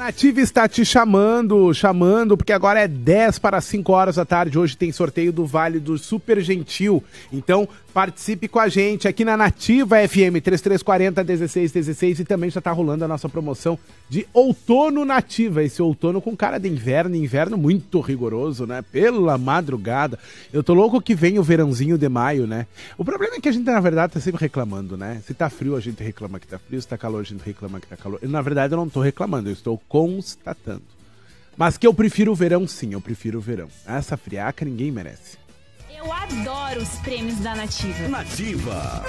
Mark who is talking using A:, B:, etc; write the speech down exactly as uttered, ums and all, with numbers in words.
A: Nativa está te chamando, chamando, porque agora é dez para cinco horas da tarde. Hoje tem sorteio do Vale do Super Gentil. Então, participe com a gente aqui na Nativa F M trinta e três quarenta, dezesseis dezesseis, e também já está rolando a nossa promoção de outono Nativa. Esse outono com cara de inverno, inverno muito rigoroso, né? Pela madrugada. Eu tô louco que vem o verãozinho de maio, né? O problema é que a gente, na verdade, tá sempre reclamando, né? Se tá frio, a gente reclama que tá frio. Se tá calor, a gente reclama que tá calor. E, na verdade, eu não tô reclamando, eu estou constatando. Mas que eu prefiro o verão, sim, eu prefiro o verão. Essa friaca ninguém merece.
B: Eu adoro os prêmios da Nativa.
C: Nativa.